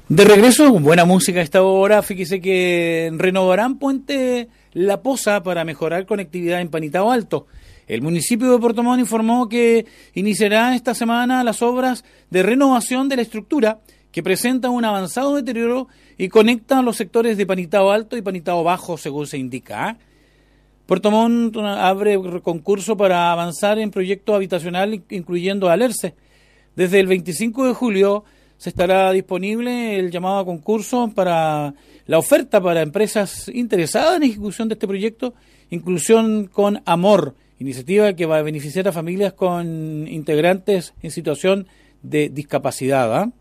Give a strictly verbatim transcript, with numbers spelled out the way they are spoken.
De regreso, con buena música a esta hora, fíjese que renovarán Puente La Poza para mejorar conectividad en Panitao Alto. El municipio de Puerto Montt informó que iniciará esta semana las obras de renovación de la estructura que presenta un avanzado deterioro y conecta los sectores de Panitao Alto y Panitao Bajo, según se indica. Puerto Montt abre concurso para avanzar en proyecto habitacional, incluyendo Alerce. Desde el veinticinco de julio se estará disponible el llamado a concurso para la oferta para empresas interesadas en ejecución de este proyecto, Inclusión con Amor, iniciativa que va a beneficiar a familias con integrantes en situación de discapacidad, ¿eh?